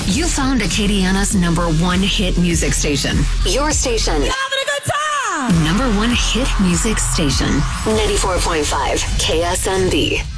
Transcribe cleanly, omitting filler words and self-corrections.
You found Acadiana's number one hit music station. Your station. You're having a good time! Number one hit music station. 94.5 KSNB.